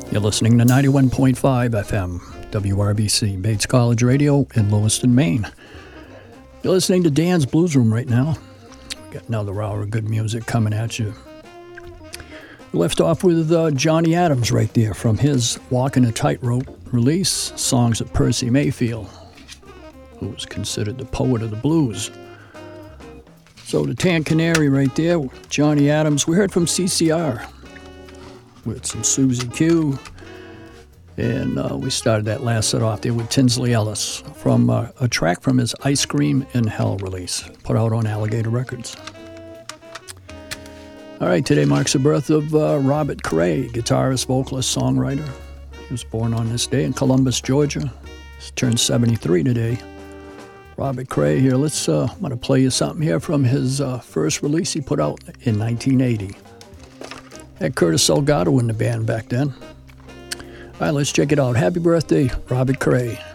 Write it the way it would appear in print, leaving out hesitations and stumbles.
You're listening to 91.5 FM, WRBC, Bates College Radio in Lewiston, Maine. You're listening to Dan's Blues Room right now. We got another hour of good music coming at you. We left off with Johnny Adams right there from his Walking a Tightrope release, songs of Percy Mayfield, who was considered the poet of the blues. So the Tan Canary right there, Johnny Adams. We heard from CCR with some Susie Q. And we started that last set off there with Tinsley Ellis from a track from his Ice Cream in Hell release, put out on Alligator Records. All right, today marks the birth of Robert Cray, guitarist, vocalist, songwriter. He was born on this day in Columbus, Georgia. He's turned 73 today. Robert Cray here. I'm going to play you something here from his first release he put out in 1980. Had Curtis Salgado in the band back then. All right, let's check it out. Happy birthday, Robert Cray.